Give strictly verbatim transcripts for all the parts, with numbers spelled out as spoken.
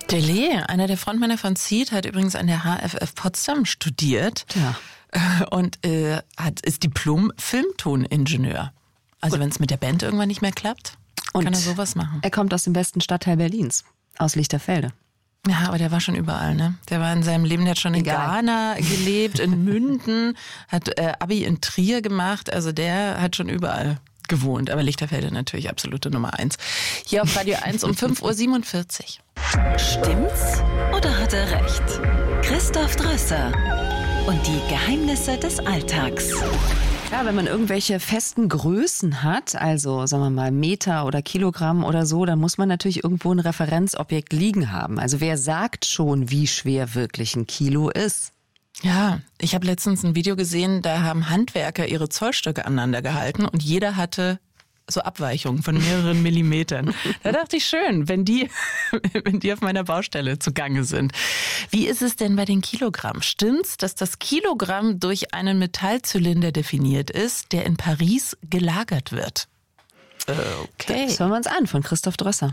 Delay, einer der Frontmänner von Seeed, hat übrigens an der H F F Potsdam studiert. Ja. Und äh, hat, ist Diplom-Filmtoningenieur. Also wenn es mit der Band irgendwann nicht mehr klappt, Und kann er sowas machen. Er kommt aus dem besten Stadtteil Berlins, aus Lichterfelde. Ja, aber der war schon überall, ne? Der war in seinem Leben, der hat schon in Egal. Ghana gelebt, in Münden, hat äh, Abi in Trier gemacht. Also der hat schon überall gewohnt. Aber Lichterfelde natürlich absolute Nummer eins. Hier auf Radio eins um fünf Uhr siebenundvierzig. Stimmt's oder hat er recht? Christoph Drösser und die Geheimnisse des Alltags. Ja, wenn man irgendwelche festen Größen hat, also sagen wir mal Meter oder Kilogramm oder so, dann muss man natürlich irgendwo ein Referenzobjekt liegen haben. Also wer sagt schon, wie schwer wirklich ein Kilo ist? Ja, ich habe letztens ein Video gesehen, da haben Handwerker ihre Zollstöcke aneinander gehalten und jeder hatte so Abweichungen von mehreren Millimetern. Da dachte ich, schön, wenn die, wenn die auf meiner Baustelle zugange sind. Wie ist es denn bei den Kilogramm? Stimmt's, dass das Kilogramm durch einen Metallzylinder definiert ist, der in Paris gelagert wird? Okay. Das hören wir uns an von Christoph Drösser.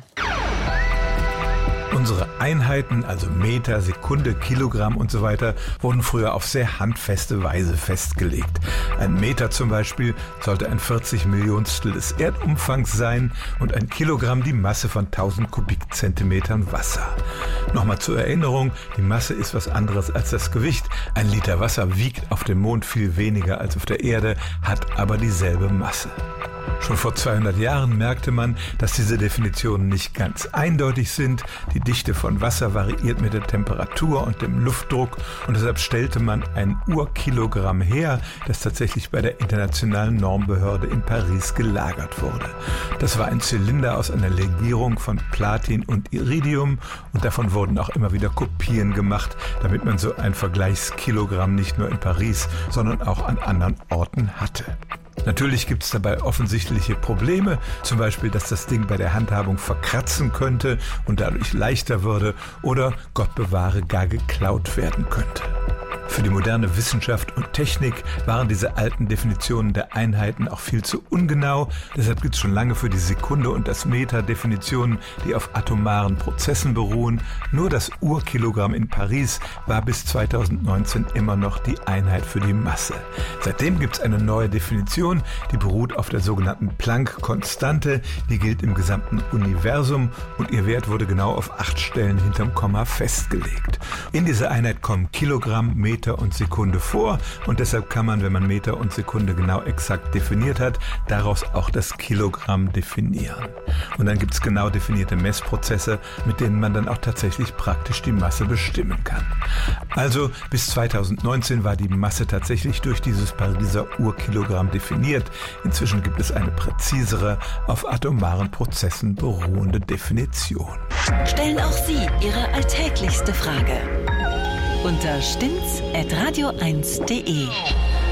Unsere Einheiten, also Meter, Sekunde, Kilogramm und so weiter, wurden früher auf sehr handfeste Weise festgelegt. Ein Meter zum Beispiel sollte ein vierzig Millionstel des Erdumfangs sein und ein Kilogramm die Masse von tausend Kubikzentimetern Wasser. Nochmal zur Erinnerung, die Masse ist was anderes als das Gewicht. Ein Liter Wasser wiegt auf dem Mond viel weniger als auf der Erde, hat aber dieselbe Masse. Schon vor zweihundert Jahren merkte man, dass diese Definitionen nicht ganz eindeutig sind. Die Dichte von Wasser variiert mit der Temperatur und dem Luftdruck und deshalb stellte man ein Urkilogramm her, das tatsächlich bei der Internationalen Normbehörde in Paris gelagert wurde. Das war ein Zylinder aus einer Legierung von Platin und Iridium und davon wurden auch immer wieder Kopien gemacht, damit man so ein Vergleichskilogramm nicht nur in Paris, sondern auch an anderen Orten hatte. Natürlich gibt es dabei offensichtliche Probleme, zum Beispiel, dass das Ding bei der Handhabung verkratzen könnte und dadurch leichter würde oder, Gott bewahre, gar geklaut werden könnte. Für die moderne Wissenschaft und Technik waren diese alten Definitionen der Einheiten auch viel zu ungenau. Deshalb gibt es schon lange für die Sekunde und das Meter Definitionen, die auf atomaren Prozessen beruhen. Nur das Urkilogramm in Paris war bis zweitausendneunzehn immer noch die Einheit für die Masse. Seitdem gibt es eine neue Definition, die beruht auf der sogenannten Planck-Konstante. Die gilt im gesamten Universum und ihr Wert wurde genau auf acht Stellen hinterm Komma festgelegt. In dieser Einheit kommen Kilogramm, Meter und Sekunde vor und deshalb kann man, wenn man Meter und Sekunde genau exakt definiert hat, daraus auch das Kilogramm definieren. Und dann gibt es genau definierte Messprozesse, mit denen man dann auch tatsächlich praktisch die Masse bestimmen kann. Also bis zweitausendneunzehn war die Masse tatsächlich durch dieses Pariser Urkilogramm definiert. Inzwischen gibt es eine präzisere, auf atomaren Prozessen beruhende Definition. Stellen auch Sie Ihre alltäglichste Frage unter stimmt's at radio eins punkt de.